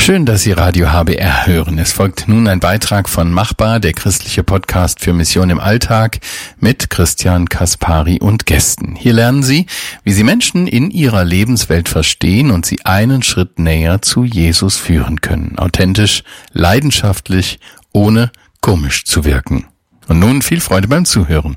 Schön, dass Sie Radio HBR hören. Es folgt nun ein Beitrag von Machbar, der christliche Podcast für Mission im Alltag mit Christian Kaspari und Gästen. Hier lernen Sie, wie Sie Menschen in ihrer Lebenswelt verstehen und sie einen Schritt näher zu Jesus führen können. Authentisch, leidenschaftlich, ohne komisch zu wirken. Und nun viel Freude beim Zuhören.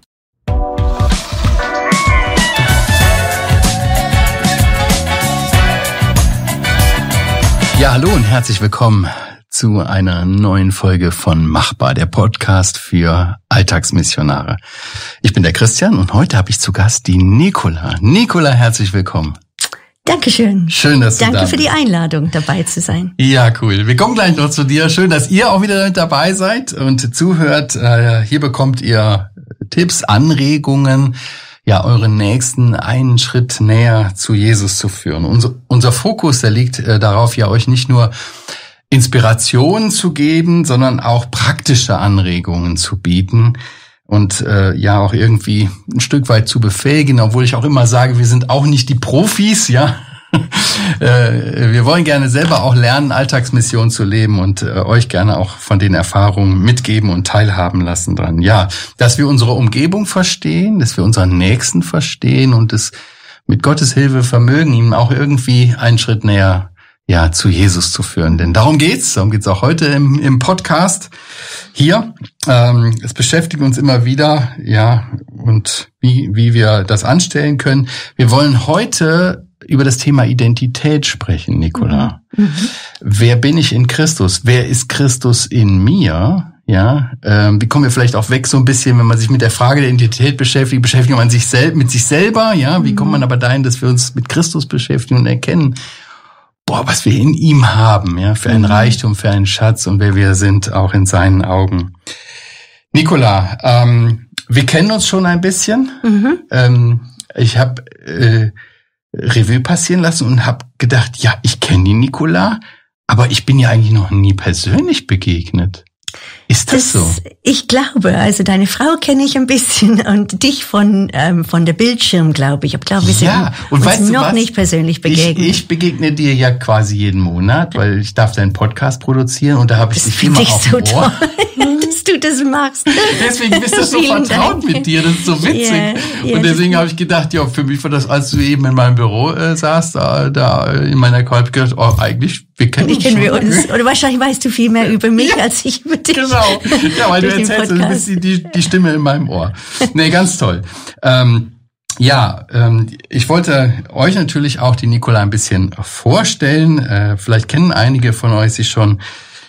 Ja, hallo und herzlich willkommen zu einer neuen Folge von Machbar, der Podcast für Alltagsmissionare. Ich bin der Christian und heute habe ich zu Gast die Nicola. Nicola, herzlich willkommen. Dankeschön. Schön, dass du da bist. Danke für die Einladung, dabei zu sein. Ja, cool. Wir kommen gleich noch zu dir. Schön, dass ihr auch wieder dabei seid und zuhört. Hier bekommt ihr Tipps, Anregungen, ja, euren Nächsten einen Schritt näher zu Jesus zu führen. Unser Fokus, der liegt darauf, ja, euch nicht nur Inspirationen zu geben, sondern auch praktische Anregungen zu bieten und ja auch irgendwie ein Stück weit zu befähigen, obwohl ich auch immer sage, wir sind auch nicht die Profis, ja. Wir wollen gerne selber auch lernen, Alltagsmission zu leben und euch gerne auch von den Erfahrungen mitgeben und teilhaben lassen dran. Ja, dass wir unsere Umgebung verstehen, dass wir unseren Nächsten verstehen und es mit Gottes Hilfe vermögen, ihm auch irgendwie einen Schritt näher ja zu Jesus zu führen. Denn darum geht's auch heute im Podcast hier. Es beschäftigt uns immer wieder, ja, und wie wir das anstellen können. Wir wollen heute über das Thema Identität sprechen, Nicola. Mhm. Wer bin ich in Christus? Wer ist Christus in mir? Ja, wie kommen wir vielleicht auch weg so ein bisschen, wenn man sich mit der Frage der Identität beschäftigt man mit sich selber, ja? Wie kommt man aber dahin, dass wir uns mit Christus beschäftigen und erkennen, was wir in ihm haben, ja, für einen Reichtum, für einen Schatz und wer wir sind, auch in seinen Augen. Nicola, wir kennen uns schon ein bisschen. Ich habe Revue passieren lassen und habe gedacht, ja, ich kenne die Nicola, aber ich bin ja eigentlich noch nie persönlich begegnet. Ist das so? Ich glaube, also deine Frau kenne ich ein bisschen und dich von der Bildschirm, glaube ich. Ich glaube, wir sind uns noch nicht persönlich begegnet. Ich begegne dir ja quasi jeden Monat, weil ich darf deinen Podcast produzieren und da habe ich dich immer auf dem Ohr. Toll, dass du das machst. Deswegen bist du so vertraut mit dir, das ist so witzig. Und deswegen habe ich gedacht, ja, für mich war das, als du eben in meinem Büro saßt, da in meiner Call, gedacht, eigentlich, wir kennen uns. Oder wahrscheinlich weißt du viel mehr über mich als ich über dich. Genau. Ja, weil du erzählst, du bist die Stimme in meinem Ohr. Nee, ganz toll. Ich wollte euch natürlich auch die Nicola ein bisschen vorstellen. Vielleicht kennen einige von euch sie schon.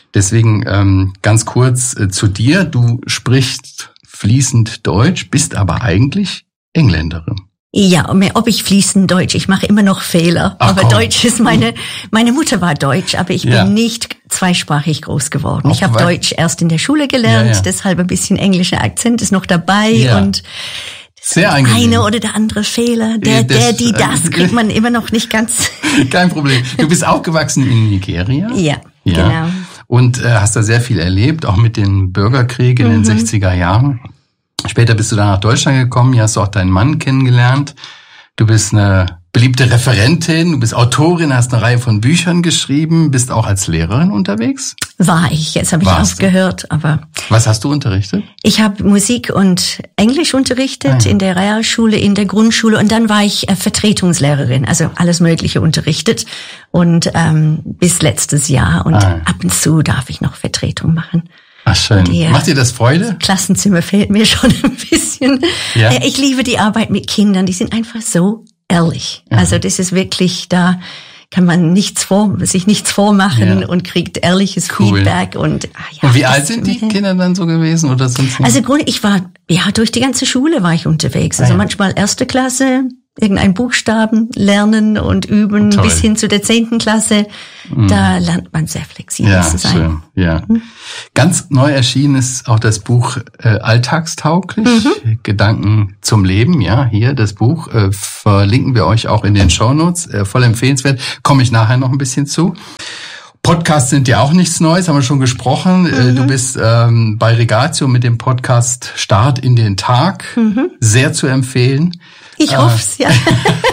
Deswegen ganz kurz zu dir. Du sprichst fließend Deutsch, bist aber eigentlich Engländerin. Ja, ob ich fließend Deutsch, ich mache immer noch Fehler. Aber Deutsch ist meine Mutter war Deutsch, aber ich bin nicht zweisprachig groß geworden. Ich habe Deutsch erst in der Schule gelernt, deshalb ein bisschen englischer Akzent ist noch dabei und sehr der eine oder der andere Fehler, das kriegt man immer noch nicht ganz. Kein Problem. Du bist aufgewachsen in Nigeria? Ja, genau. Und hast da sehr viel erlebt, auch mit dem Bürgerkrieg in den 60er Jahren. Später bist du dann nach Deutschland gekommen, hier hast du auch deinen Mann kennengelernt. Du bist eine beliebte Referentin, du bist Autorin, hast eine Reihe von Büchern geschrieben, bist auch als Lehrerin unterwegs? War ich, jetzt habe ich aufgehört, aber... Was hast du unterrichtet? Ich habe Musik und Englisch unterrichtet in der Realschule, in der Grundschule und dann war ich Vertretungslehrerin, also alles Mögliche unterrichtet und bis letztes Jahr und ab und zu darf ich noch Vertretung machen. Ach schön. Macht dir das Freude? Das Klassenzimmer fehlt mir schon ein bisschen. Ja. Ich liebe die Arbeit mit Kindern, die sind einfach so ehrlich. Ja. Also das ist wirklich, da kann man sich nichts vormachen und kriegt ehrliches Feedback. Und wie alt sind die Kinder dann so gewesen? Oder sind sie? Also ich war, durch die ganze Schule war ich unterwegs. Also manchmal 1. Klasse, irgendein Buchstaben lernen und üben, bis hin zu der 10. Klasse. Da lernt man sehr flexibel zu sein. Schön. Ja. Ganz neu erschienen ist auch das Buch Alltagstauglich, Gedanken zum Leben. Ja, hier das Buch verlinken wir euch auch in den Shownotes. Voll empfehlenswert. Komme ich nachher noch ein bisschen zu. Podcasts sind ja auch nichts Neues, haben wir schon gesprochen. Du bist bei Regatio mit dem Podcast Start in den Tag. Sehr zu empfehlen. Ich hoff's, ja.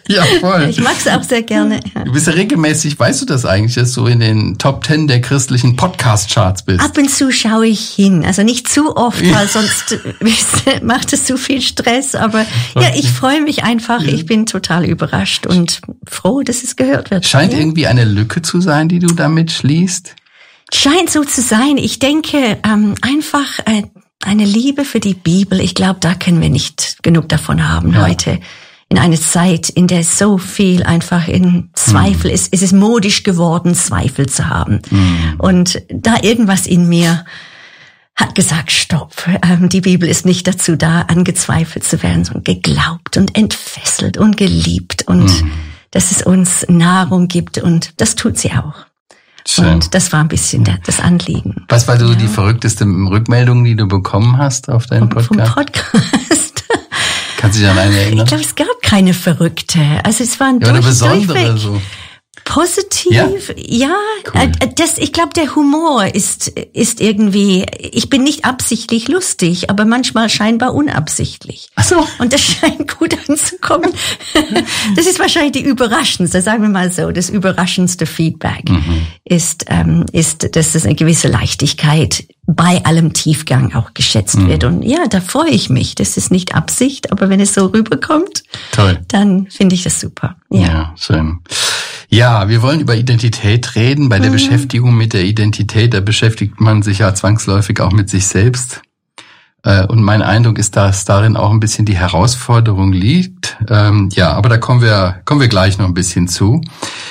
Ja, voll. Ich mag es auch sehr gerne. Ja. Du bist ja regelmäßig, weißt du das eigentlich, dass du in den Top 10 der christlichen Podcast-Charts bist? Ab und zu schaue ich hin. Also nicht zu oft, weil sonst macht es zu viel Stress. Aber ja, ich freue mich einfach. Ich bin total überrascht und froh, dass es gehört wird. Scheint irgendwie eine Lücke zu sein, die du damit schließt? Scheint so zu sein. Ich denke einfach eine Liebe für die Bibel. Ich glaube, da können wir nicht genug davon haben heute. In einer Zeit, in der so viel einfach in Zweifel ist. Es ist modisch geworden, Zweifel zu haben. Und da irgendwas in mir hat gesagt, stopp. Die Bibel ist nicht dazu da, angezweifelt zu werden, sondern geglaubt und entfesselt und geliebt. Und dass es uns Nahrung gibt. Und das tut sie auch. Schön. Und das war ein bisschen das Anliegen. Was war so die verrückteste Rückmeldung, die du bekommen hast auf deinen Podcast? Vom Podcast? Kannst du dich an eine erinnern? Ich glaube, es gab keine verrückte. Also es waren eine besondere so. Positiv, ja. Cool. Ich glaube, der Humor ist irgendwie, ich bin nicht absichtlich lustig, aber manchmal scheinbar unabsichtlich. Ach so. Und das scheint gut anzukommen. Das ist wahrscheinlich die überraschendste, sagen wir mal so, das überraschendste Feedback ist, dass es eine gewisse Leichtigkeit bei allem Tiefgang auch geschätzt wird. Und ja, da freue ich mich. Das ist nicht Absicht, aber wenn es so rüberkommt, toll, dann finde ich das super. Ja, schön. Ja, wir wollen über Identität reden. Bei der Beschäftigung mit der Identität, da beschäftigt man sich ja zwangsläufig auch mit sich selbst. Und mein Eindruck ist, dass darin auch ein bisschen die Herausforderung liegt. Ja, aber da kommen wir gleich noch ein bisschen zu.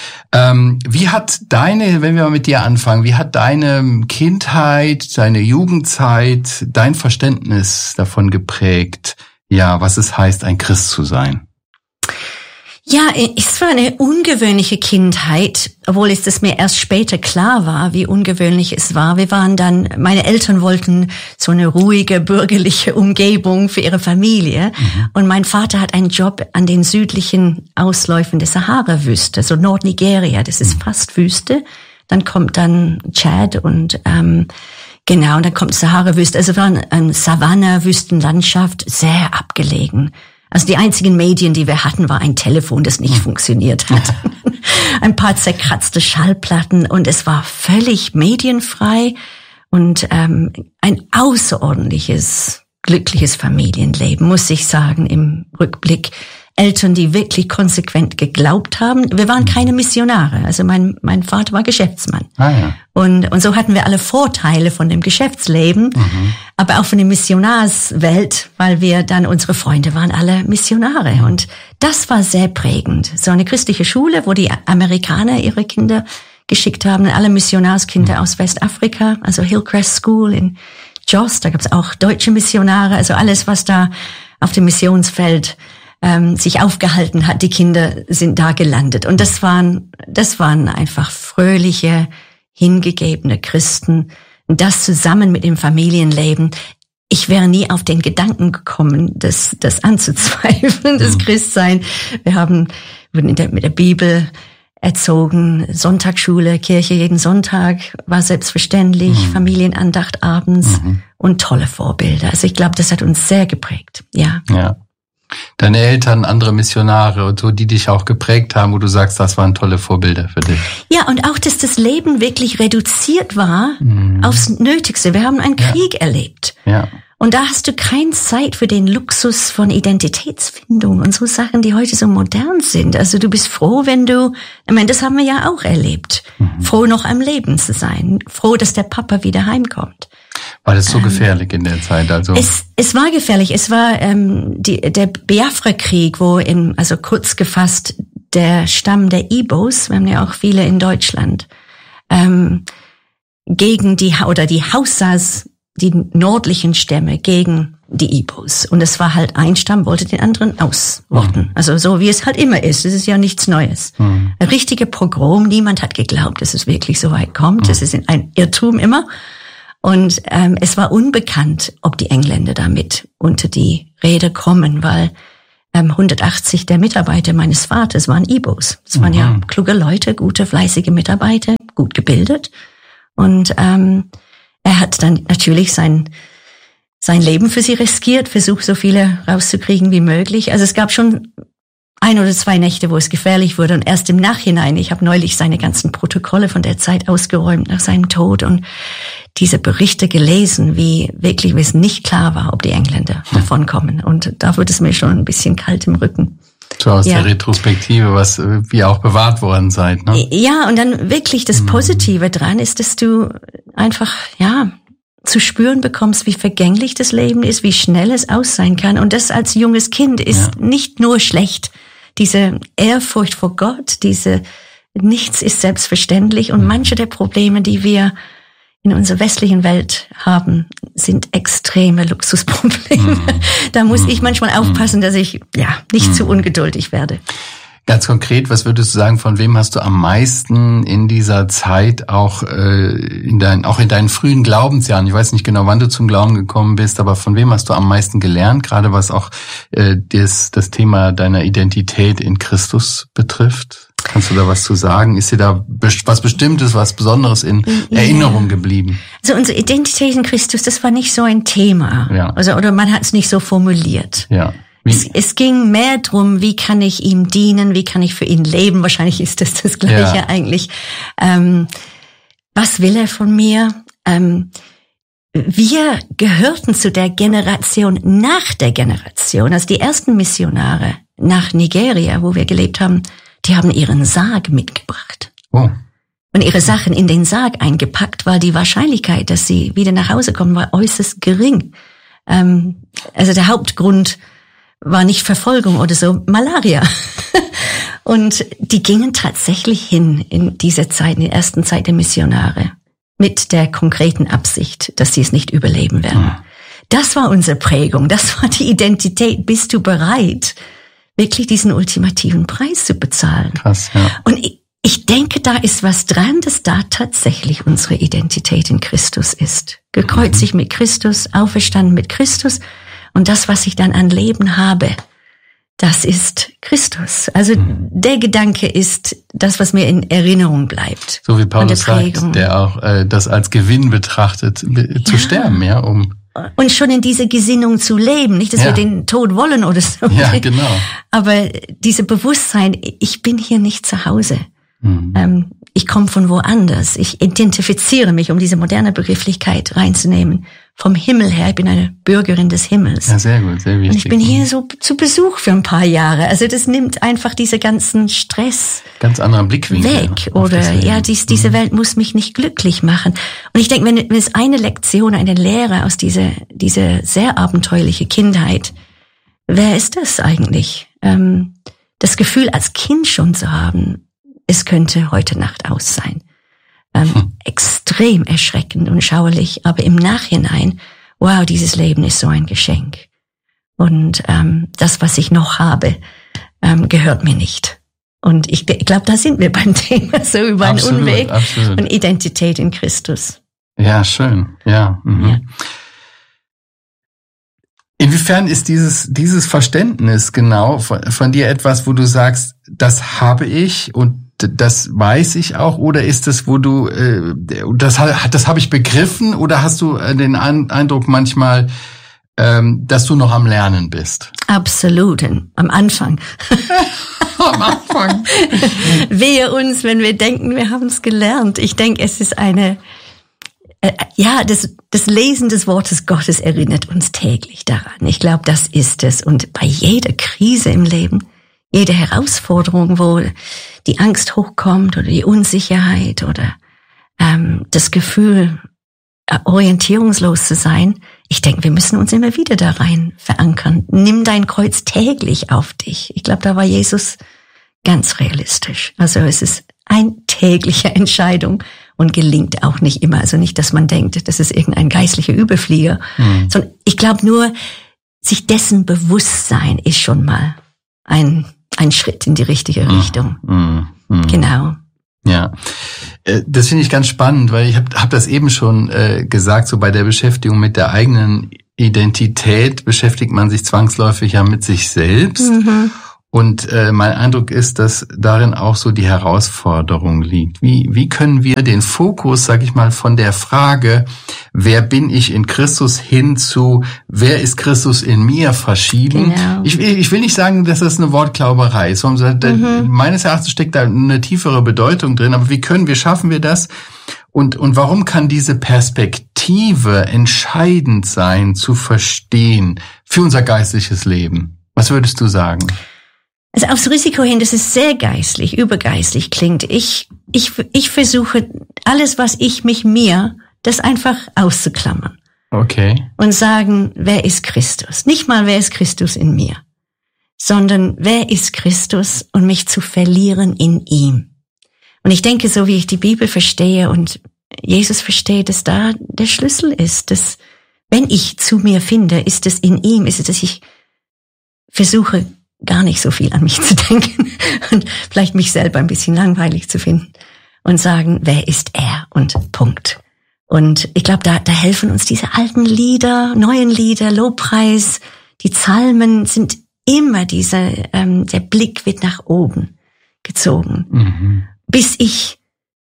Wie hat wenn wir mal mit dir anfangen, wie hat deine Kindheit, deine Jugendzeit, dein Verständnis davon geprägt, ja, was es heißt, ein Christ zu sein? Ja, es war eine ungewöhnliche Kindheit, obwohl es das mir erst später klar war, wie ungewöhnlich es war. Meine Eltern wollten so eine ruhige, bürgerliche Umgebung für ihre Familie. Und mein Vater hat einen Job an den südlichen Ausläufern der Sahara-Wüste, so Nordnigeria, das ist fast Wüste. Dann kommt dann Tschad und genau, und dann kommt Sahara-Wüste. Also es war eine Savanne, Wüstenlandschaft, sehr abgelegen. Also die einzigen Medien, die wir hatten, war ein Telefon, das nicht funktioniert hat. Ein paar zerkratzte Schallplatten und es war völlig medienfrei und ein außerordentliches, glückliches Familienleben, muss ich sagen, im Rückblick. Eltern, die wirklich konsequent geglaubt haben. Wir waren keine Missionare. Also mein Vater war Geschäftsmann. Ja. Und so hatten wir alle Vorteile von dem Geschäftsleben, aber auch von der Missionarswelt, weil unsere Freunde waren alle Missionare. Und das war sehr prägend. So eine christliche Schule, wo die Amerikaner ihre Kinder geschickt haben, alle Missionarskinder aus Westafrika, also Hillcrest School in Jos, da gab es auch deutsche Missionare, also alles, was da auf dem Missionsfeld sich aufgehalten hat, die Kinder sind da gelandet. Und das waren einfach fröhliche, hingegebene Christen. Und das zusammen mit dem Familienleben. Ich wäre nie auf den Gedanken gekommen, das anzuzweifeln, das Christsein. Wir wurden mit der Bibel erzogen, Sonntagsschule, Kirche jeden Sonntag war selbstverständlich, Familienandacht abends und tolle Vorbilder. Also ich glaube, das hat uns sehr geprägt. Ja. Deine Eltern, andere Missionare und so, die dich auch geprägt haben, wo du sagst, das waren tolle Vorbilder für dich. Ja, und auch, dass das Leben wirklich reduziert war aufs Nötigste. Wir haben einen Krieg erlebt. Ja. Und da hast du keine Zeit für den Luxus von Identitätsfindung und so Sachen, die heute so modern sind. Also du bist froh, das haben wir ja auch erlebt. Froh, noch am Leben zu sein. Froh, dass der Papa wieder heimkommt. War das so gefährlich in der Zeit? Also es war gefährlich. Es war der Biafra-Krieg, wo kurz gefasst der Stamm der Igbos, wir haben ja auch viele in Deutschland, gegen die Hausas, die nördlichen Stämme, gegen die Igbos. Und es war halt ein Stamm, wollte den anderen ausrotten. Also so wie es halt immer ist. Es ist ja nichts Neues. Ein richtiger Pogrom. Niemand hat geglaubt, dass es wirklich so weit kommt. Es ist ein Irrtum immer. Und es war unbekannt, ob die Engländer damit unter die Räder kommen, weil 180 der Mitarbeiter meines Vaters waren Igbos. Das waren ja kluge Leute, gute, fleißige Mitarbeiter, gut gebildet. Und er hat dann natürlich sein Leben für sie riskiert, versucht, so viele rauszukriegen wie möglich. Also es gab schon 1 oder 2 Nächte, wo es gefährlich wurde, und erst im Nachhinein, ich habe neulich seine ganzen Protokolle von der Zeit ausgeräumt nach seinem Tod und diese Berichte gelesen, wie wirklich es nicht klar war, ob die Engländer davon kommen. Und da wird es mir schon ein bisschen kalt im Rücken. So aus der Retrospektive, was wir auch bewahrt worden seid, ne? Ja, und dann wirklich das Positive dran ist, dass du einfach, zu spüren bekommst, wie vergänglich das Leben ist, wie schnell es aus sein kann. Und das als junges Kind ist nicht nur schlecht. Diese Ehrfurcht vor Gott, nichts ist selbstverständlich. Und manche der Probleme, die wir in unserer westlichen Welt haben, sind extreme Luxusprobleme. Da muss ich manchmal aufpassen, dass ich nicht zu ungeduldig werde. Ganz konkret, was würdest du sagen, von wem hast du am meisten in dieser Zeit auch in deinen frühen Glaubensjahren, ich weiß nicht genau, wann du zum Glauben gekommen bist, aber von wem hast du am meisten gelernt, gerade was auch das Thema deiner Identität in Christus betrifft? Kannst du da was zu sagen? Ist dir da was Bestimmtes, was Besonderes in Erinnerung geblieben? Also unsere Identität in Christus, das war nicht so ein Thema. Ja. Oder man hat es nicht so formuliert. Ja. Es ging mehr drum, wie kann ich ihm dienen, wie kann ich für ihn leben. Wahrscheinlich ist das Gleiche eigentlich. Was will er von mir? Wir gehörten zu der Generation nach der Generation. Also die ersten Missionare nach Nigeria, wo wir gelebt haben, die haben ihren Sarg mitgebracht. Oh. Und ihre Sachen in den Sarg eingepackt, weil die Wahrscheinlichkeit, dass sie wieder nach Hause kommen, war äußerst gering. Also der Hauptgrund war nicht Verfolgung oder so, Malaria. Und die gingen tatsächlich hin in diese Zeit, in der ersten Zeit der Missionare, mit der konkreten Absicht, dass sie es nicht überleben werden. Das war unsere Prägung, das war die Identität. Bist du bereit, wirklich diesen ultimativen Preis zu bezahlen? Krass, ja. Und ich denke, da ist was dran, dass da tatsächlich unsere Identität in Christus ist. Gekreuzigt mit Christus, auferstanden mit Christus. Und das, was ich dann an Leben habe, das ist Christus. Also der Gedanke ist das, was mir in Erinnerung bleibt. So wie Paulus sagt, der auch das als Gewinn betrachtet, zu sterben, Und schon in diese Gesinnung zu leben, nicht, dass wir den Tod wollen oder so. Ja, genau. Aber diese Bewusstsein, ich bin hier nicht zu Hause. Ich komme von woanders. Ich identifiziere mich, um diese moderne Begrifflichkeit reinzunehmen, vom Himmel her. Ich bin eine Bürgerin des Himmels. Ja, sehr gut, sehr wichtig. Und ich bin hier so zu Besuch für ein paar Jahre. Also das nimmt einfach diese ganzen Stress ganz anderen Blickwinkel weg. Oder diese Welt muss mich nicht glücklich machen. Und ich denke, wenn es eine Lektion, eine Lehre aus dieser sehr abenteuerliche Kindheit, wer ist das eigentlich? Das Gefühl als Kind schon zu haben, es könnte heute Nacht aus sein. Extrem erschreckend und schauerlich, aber im Nachhinein, wow, dieses Leben ist so ein Geschenk. Und das, was ich noch habe, gehört mir nicht. Und ich glaube, da sind wir beim Thema so über einen Unweg und Identität in Christus. Ja, schön. Ja. Inwiefern ist dieses Verständnis genau von dir etwas, wo du sagst, das habe ich und das weiß ich auch, oder ist es, wo du das habe ich begriffen, oder hast du den Eindruck manchmal, dass du noch am Lernen bist? Absolut, am Anfang. Am Anfang. Wehe uns, wenn wir denken, wir haben es gelernt. Ich denke, es ist das Lesen des Wortes Gottes erinnert uns täglich daran. Ich glaube, das ist es. Und bei jeder Krise im Leben, jede Herausforderung, wo die Angst hochkommt oder die Unsicherheit oder das Gefühl, orientierungslos zu sein, ich denke, wir müssen uns immer wieder da rein verankern. Nimm dein Kreuz täglich auf dich. Ich glaube, da war Jesus ganz realistisch. Also es ist eine tägliche Entscheidung und gelingt auch nicht immer. Also nicht, dass man denkt, das ist irgendein geistlicher Überflieger, sondern ich glaube nur, sich dessen bewusst sein ist schon mal ein Schritt in die richtige Richtung. Genau. Ja, das finde ich ganz spannend, weil ich hab das eben schon gesagt, so bei der Beschäftigung mit der eigenen Identität beschäftigt man sich zwangsläufig ja mit sich selbst. Und mein Eindruck ist, dass darin auch so die Herausforderung liegt. Wie können wir den Fokus, sag ich mal, von der Frage, wer bin ich in Christus, hin zu, wer ist Christus in mir, verschieben? Genau. Ich will nicht sagen, dass das eine Wortklauberei ist. Meines Erachtens steckt da eine tiefere Bedeutung drin. Aber wie schaffen wir das? Und warum kann diese Perspektive entscheidend sein, zu verstehen für unser geistliches Leben? Was würdest du sagen? Also aufs Risiko hin, dass es sehr geistlich, übergeistlich klingt. Ich versuche alles, was mir, das einfach auszuklammern. Okay. Und sagen, wer ist Christus? Nicht mal, wer ist Christus in mir, sondern wer ist Christus und mich zu verlieren in ihm. Und ich denke, so wie ich die Bibel verstehe und Jesus verstehe, dass da der Schlüssel ist, dass wenn ich zu mir finde, ist es in ihm, ist es, dass ich versuche, gar nicht so viel an mich zu denken und vielleicht mich selber ein bisschen langweilig zu finden und sagen, wer ist er und Punkt. Und ich glaube, da helfen uns diese alten Lieder, neuen Lieder, Lobpreis, die Psalmen sind immer der Blick wird nach oben gezogen, bis ich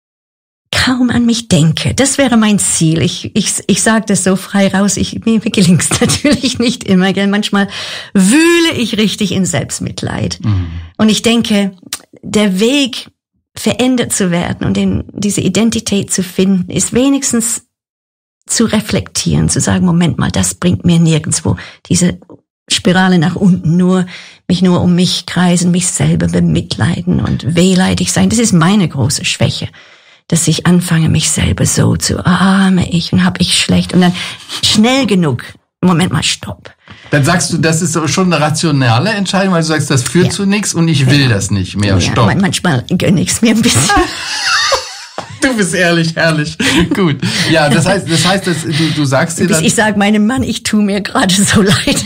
kaum an mich denke. Das wäre mein Ziel. Ich sage das so frei raus. Mir gelingt es natürlich nicht immer. Gell? Manchmal wühle ich richtig in Selbstmitleid. Und ich denke, der Weg, verändert zu werden und diese Identität zu finden, ist wenigstens zu reflektieren, zu sagen, Moment mal, das bringt mir nirgendwo. Diese Spirale nach unten, mich nur um mich kreisen, mich selber bemitleiden und wehleidig sein. Das ist meine große Schwäche. Dass ich anfange, mich selber so zu, arme ich und hab ich schlecht und dann schnell genug, Moment mal, stopp. Dann sagst du, das ist schon eine rationale Entscheidung, weil du sagst, das führt zu nichts und ich will das nicht mehr, stopp. Manchmal gönne ich es mir ein bisschen. Du bist ehrlich, herrlich. Gut. Ja, das heißt, dass du sagst dir dann... Ich sage meinem Mann, ich tue mir gerade so leid.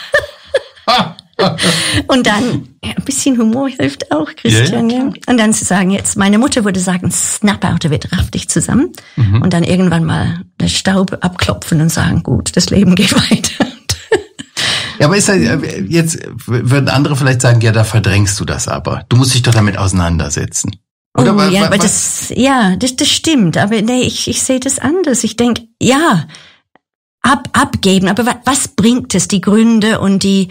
Und dann, ein bisschen Humor hilft auch, Christian. Ja. Und dann zu sagen, jetzt, meine Mutter würde sagen, snap out of it, raff dich zusammen. Und dann irgendwann mal den Staub abklopfen und sagen, gut, das Leben geht weiter. Ja, aber jetzt würden andere vielleicht sagen, ja, da verdrängst du das aber. Du musst dich doch damit auseinandersetzen. Oder aber das stimmt. Aber nee, ich sehe das anders. Ich denke, ja, abgeben. Aber was bringt es, die Gründe und die,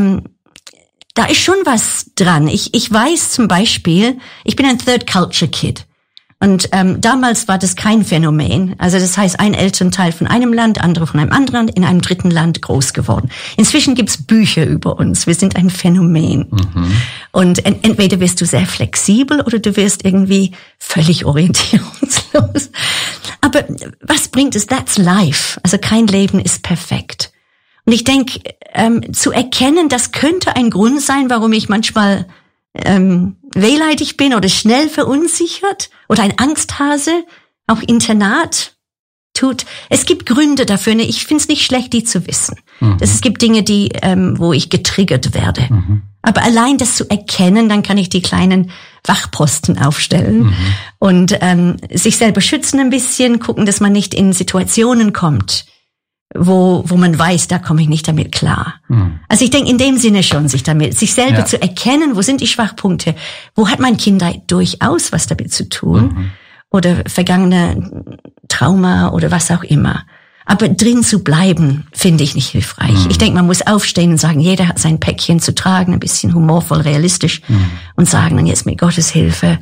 da ist schon was dran. Ich weiß zum Beispiel, ich bin ein Third Culture Kid. Und damals war das kein Phänomen. Also das heißt, ein Elternteil von einem Land, andere von einem anderen, in einem dritten Land groß geworden. Inzwischen gibt's Bücher über uns. Wir sind ein Phänomen. Und entweder wirst du sehr flexibel oder du wirst irgendwie völlig orientierungslos. Aber was bringt es? That's life. Also kein Leben ist perfekt. Und ich denke, zu erkennen, das könnte ein Grund sein, warum ich manchmal wehleidig bin oder schnell verunsichert oder ein Angsthase, auch Internat tut. Es gibt Gründe dafür. Ich finde es nicht schlecht, die zu wissen. Es gibt Dinge, wo ich getriggert werde. Aber allein das zu erkennen, dann kann ich die kleinen Wachposten aufstellen und sich selber schützen ein bisschen, gucken, dass man nicht in Situationen kommt, wo man weiß, da komme ich nicht damit klar. Also ich denke in dem Sinne schon, sich selber zu erkennen, wo sind die Schwachpunkte, wo hat mein Kindheit durchaus was damit zu tun oder vergangene Trauma oder was auch immer. Aber drin zu bleiben, finde ich nicht hilfreich. Ich denke, man muss aufstehen und sagen, jeder hat sein Päckchen zu tragen, ein bisschen humorvoll, realistisch und sagen, und jetzt mit Gottes Hilfe,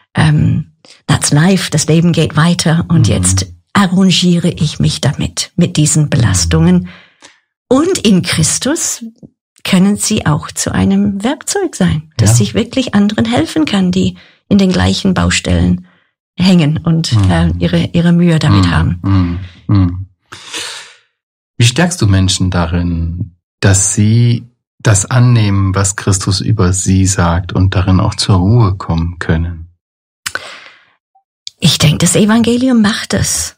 that's life, das Leben geht weiter und jetzt arrangiere ich mich damit, mit diesen Belastungen. Und in Christus können sie auch zu einem Werkzeug sein, das sich wirklich anderen helfen kann, die in den gleichen Baustellen hängen und ihre Mühe damit haben. Wie stärkst du Menschen darin, dass sie das annehmen, was Christus über sie sagt und darin auch zur Ruhe kommen können? Ich denke, das Evangelium macht es.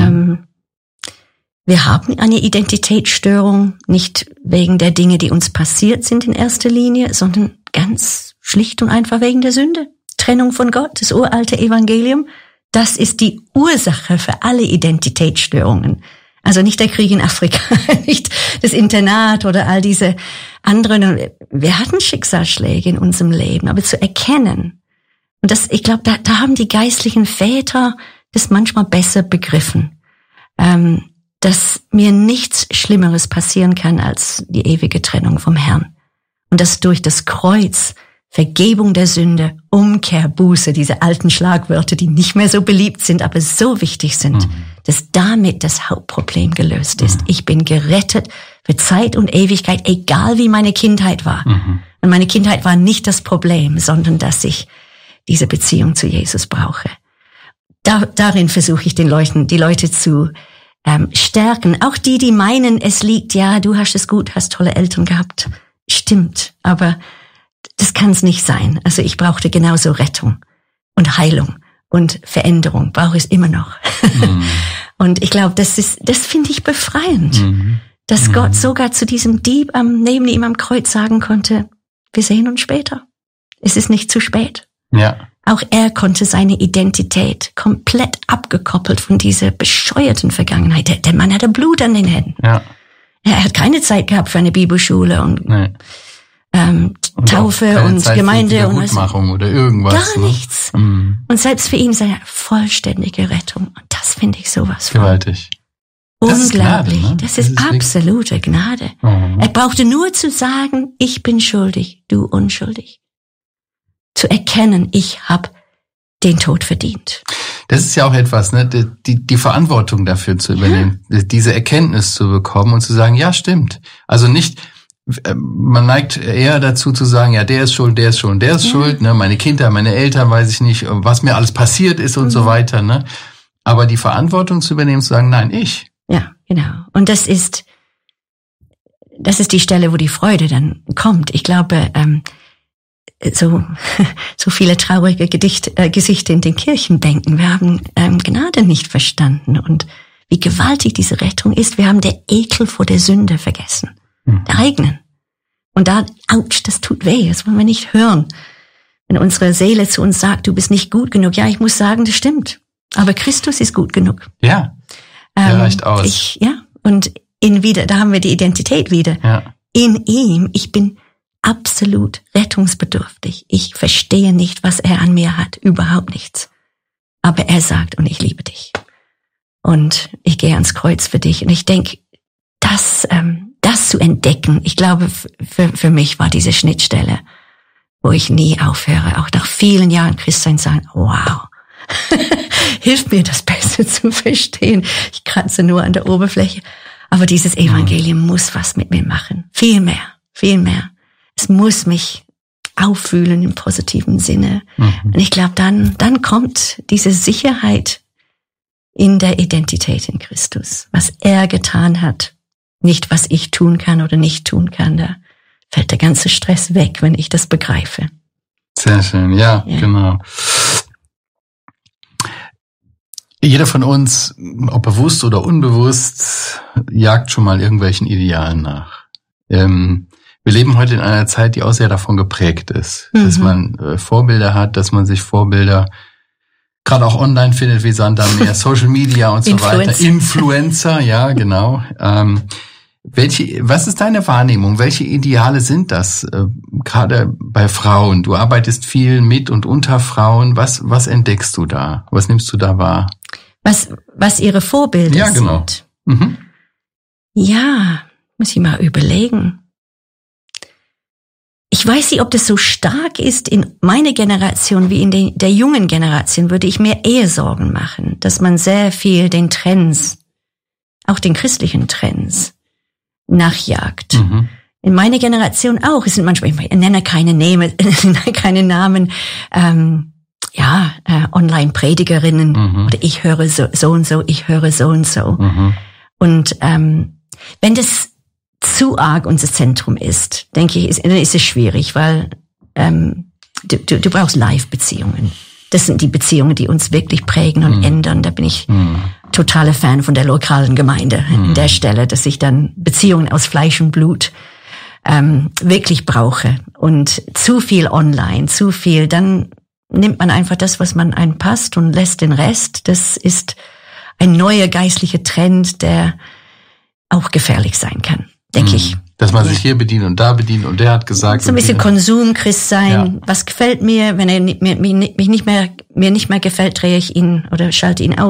Wir haben eine Identitätsstörung, nicht wegen der Dinge, die uns passiert sind in erster Linie, sondern ganz schlicht und einfach wegen der Sünde. Trennung von Gott, das uralte Evangelium, das ist die Ursache für alle Identitätsstörungen. Also nicht der Krieg in Afrika, nicht das Internat oder all diese andere, wir hatten Schicksalsschläge in unserem Leben, aber zu erkennen, und das, ich glaube, da haben die geistlichen Väter das manchmal besser begriffen, dass mir nichts Schlimmeres passieren kann als die ewige Trennung vom Herrn. Und dass durch das Kreuz Vergebung der Sünde, Umkehr, Buße, diese alten Schlagwörter, die nicht mehr so beliebt sind, aber so wichtig sind, dass damit das Hauptproblem gelöst ist. Ich bin gerettet für Zeit und Ewigkeit, egal wie meine Kindheit war. Und meine Kindheit war nicht das Problem, sondern dass ich diese Beziehung zu Jesus brauche. Darin versuche ich die Leute zu stärken. Auch die meinen, es liegt, ja, du hast es gut, hast tolle Eltern gehabt. Stimmt, aber das kann es nicht sein. Also ich brauchte genauso Rettung und Heilung und Veränderung, brauche ich es immer noch. Und ich glaube, das finde ich befreiend, dass Gott sogar zu diesem Dieb neben ihm am Kreuz sagen konnte, wir sehen uns später. Es ist nicht zu spät. Ja. Auch er konnte seine Identität komplett abgekoppelt von dieser bescheuerten Vergangenheit. Der Mann hatte Blut an den Händen. Ja. Er hat keine Zeit gehabt für eine Bibelschule und Taufe und Zeit Gemeinde für und Wiedergutmachung oder irgendwas. Gar nichts. Und selbst für ihn ist eine vollständige Rettung. Und das finde ich sowas von gewaltig. unglaublich. Das ist Gnade, ne? Das ist absolute Gnade. Er brauchte nur zu sagen, ich bin schuldig, du unschuldig. Zu erkennen, ich habe den Tod verdient. Das ist ja auch etwas, ne, die Verantwortung dafür zu übernehmen, diese Erkenntnis zu bekommen und zu sagen, ja, stimmt. Also nicht, man neigt eher dazu zu sagen, ja, der ist schuld, der ist schuld, der ist schuld, ne, meine Kinder, meine Eltern, weiß ich nicht, was mir alles passiert ist und so weiter, ne. Aber die Verantwortung zu übernehmen, zu sagen, nein, ich. Ja, genau. Und das ist die Stelle, wo die Freude dann kommt. Ich glaube, so viele traurige Gesichter in den Kirchenbänken. Wir haben Gnade nicht verstanden und wie gewaltig diese Rettung ist. Wir haben der Ekel vor der Sünde vergessen, der eigenen. Und da, ouch, das tut weh, das wollen wir nicht hören. Wenn unsere Seele zu uns sagt, du bist nicht gut genug, ja, ich muss sagen, das stimmt. Aber Christus ist gut genug. Ja, der reicht aus. Und da haben wir die Identität wieder. Ja. In ihm, ich bin absolut rettungsbedürftig. Ich verstehe nicht, was er an mir hat. Überhaupt nichts. Aber er sagt, und ich liebe dich. Und ich gehe ans Kreuz für dich. Und ich denke, das zu entdecken, ich glaube, für mich war diese Schnittstelle, wo ich nie aufhöre, auch nach vielen Jahren Christsein sagen, wow, hilft mir das besser zu verstehen. Ich kratze nur an der Oberfläche. Aber dieses Evangelium muss was mit mir machen. Viel mehr, viel mehr. Es muss mich auffühlen im positiven Sinne. Und ich glaube, dann kommt diese Sicherheit in der Identität in Christus. Was er getan hat, nicht was ich tun kann oder nicht tun kann. Da fällt der ganze Stress weg, wenn ich das begreife. Sehr schön, ja. Genau. Jeder von uns, ob bewusst oder unbewusst, jagt schon mal irgendwelchen Idealen nach. Wir leben heute in einer Zeit, die auch sehr davon geprägt ist, dass man Vorbilder hat, dass man sich Vorbilder gerade auch online findet, wie Sand am Meer, Social Media und so weiter. Influencer, ja, genau. Was ist deine Wahrnehmung? Welche Ideale sind das? Gerade bei Frauen. Du arbeitest viel mit und unter Frauen. Was entdeckst du da? Was nimmst du da wahr? Was ihre Vorbilder sind? Ja, genau. Ja, muss ich mal überlegen. Ich weiß nicht, ob das so stark ist in meiner Generation wie in der jungen Generation, würde ich mir eher Sorgen machen, dass man sehr viel den Trends, auch den christlichen Trends, nachjagt. In meiner Generation auch. Es sind manchmal, ich nenne keine Namen, Online-Predigerinnen oder ich höre so und so, ich höre so und so. Und wenn das zu arg unser Zentrum ist, denke ich, dann ist es schwierig, weil du brauchst Live-Beziehungen. Das sind die Beziehungen, die uns wirklich prägen und ändern. Da bin ich totaler Fan von der lokalen Gemeinde an der Stelle, dass ich dann Beziehungen aus Fleisch und Blut wirklich brauche. Und zu viel online, zu viel, dann nimmt man einfach das, was man einpasst und lässt den Rest. Das ist ein neuer geistlicher Trend, der auch gefährlich sein kann, denke ich. Dass man sich hier bedient und da bedient und der hat gesagt. So ein bisschen Konsumchrist sein. Ja. Was gefällt mir? Wenn er mir nicht mehr gefällt, drehe ich ihn oder schalte ihn aus.